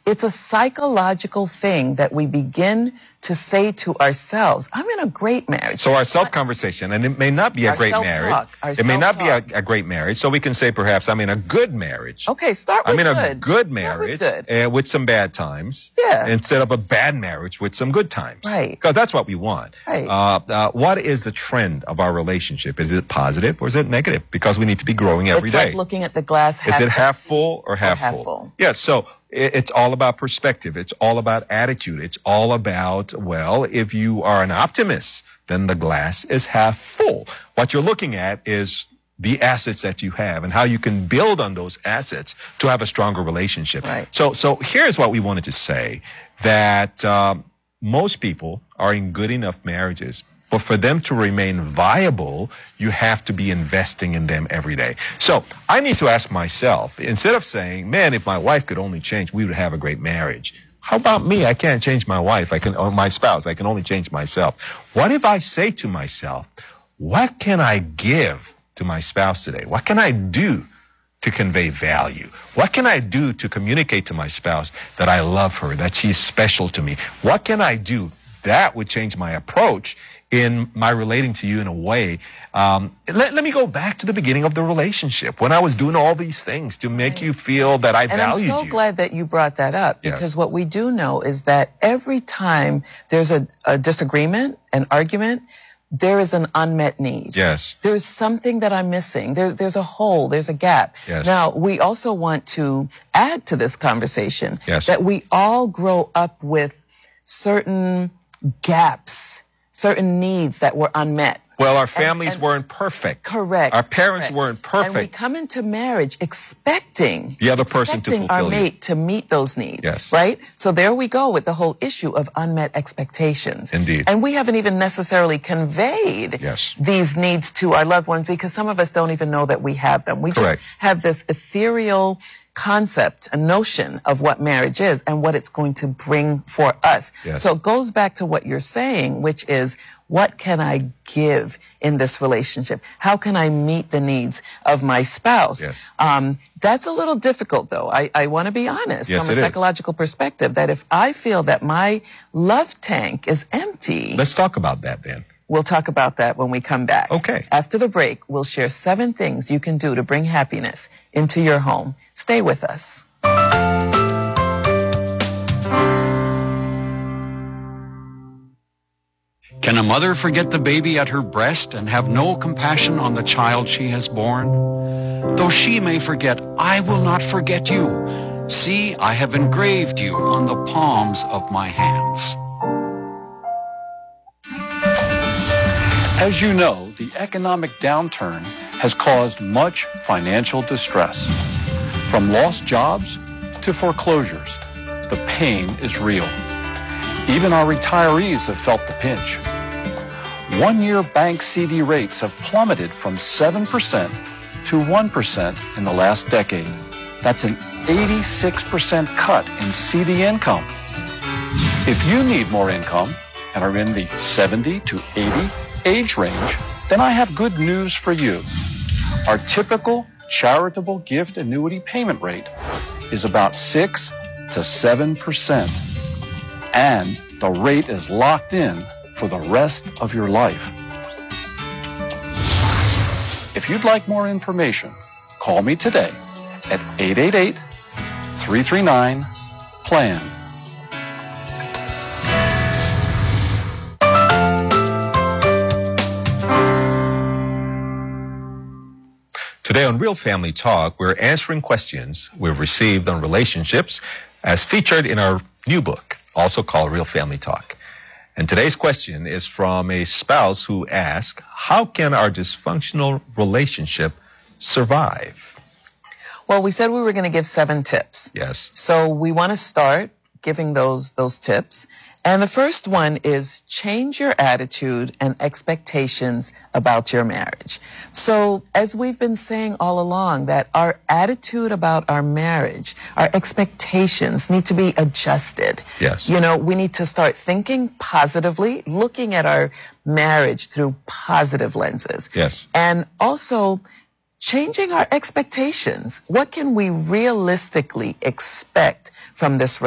It's a psychological thing that we begin to say to ourselves, I'm in a great marriage. So our self-conversation, and it may not be a great marriage. It may not be a great marriage. So we can say perhaps I'm in a good marriage. Okay, start with good. I'm in a good marriage with some bad times. Yeah. Instead of a bad marriage with some good times. Right. Because that's what we want. Right. What is the trend of our relationship? Is it positive or is it negative? Because we need to be growing every day. It's like looking at the glass half. Is it half full or half full? Yeah, so it's all about perspective. It's all about attitude. It's all about, well, if you are an optimist, then the glass is half full. What you're looking at is the assets that you have and how you can build on those assets to have a stronger relationship. Right. So here's what we wanted to say, that most people are in good enough marriages, but for them to remain viable, you have to be investing in them every day. So I need to ask myself, instead of saying, man, if my wife could only change, we would have a great marriage. How about me? I can't change my wife. Or my spouse. I can only change myself. What if I say to myself, what can I give to my spouse today? What can I do to convey value? What can I do to communicate to my spouse that I love her, that she's special to me? What can I do? That would change my approach in my relating to you in a way. Let me go back to the beginning of the relationship when I was doing all these things to make you feel that I valued you. And I'm so glad that you brought that up, because what we do know is that every time there's a disagreement, an argument, there is an unmet need. Yes. There's something that I'm missing. There's a hole. There's a gap. Yes. Now, we also want to add to this conversation that we all grow up with certain gaps, certain needs that were unmet. Well, our families weren't perfect. Correct. Our parents weren't perfect. And we come into marriage expecting the other person to fulfill our mate to meet those needs. Yes. Right? So there we go with the whole issue of unmet expectations. Indeed. And we haven't even necessarily conveyed these needs to our loved ones, because some of us don't even know that we have them. We just have this ethereal concept, a notion of what marriage is and what it's going to bring for us. Yes. So it goes back to what you're saying, which is, what can I give in this relationship? How can I meet the needs of my spouse? Yes. That's a little difficult, though. I want to be honest from a psychological perspective, that if I feel that my love tank is empty. Let's talk about that then. We'll talk about that when we come back. Okay. After the break, we'll share 7 things you can do to bring happiness into your home. Stay with us. Can a mother forget the baby at her breast and have no compassion on the child she has born? Though she may forget, I will not forget you. See, I have engraved you on the palms of my hands. As you know, the economic downturn has caused much financial distress. From lost jobs to foreclosures, the pain is real. Even our retirees have felt the pinch. One-year bank CD rates have plummeted from 7% to 1% in the last decade. That's an 86% cut in CD income. If you need more income and are in the 70 to 80 age range, then I have good news for you. Our typical charitable gift annuity payment rate is about 6 to 7%. And the rate is locked in for the rest of your life. If you'd like more information, call me today at 888-339-PLAN. Today on Real Family Talk, we're answering questions we've received on relationships as featured in our new book, also called Real Family Talk. And today's question is from a spouse who asked, how can our dysfunctional relationship survive? Well, we said we were going to give 7 tips. Yes. So we want to start giving those tips. And the first one is change your attitude and expectations about your marriage. So as we've been saying all along, that our attitude about our marriage, our expectations need to be adjusted. Yes. You know, we need to start thinking positively, looking at our marriage through positive lenses. Yes. And also changing our expectations. What can we realistically expect from this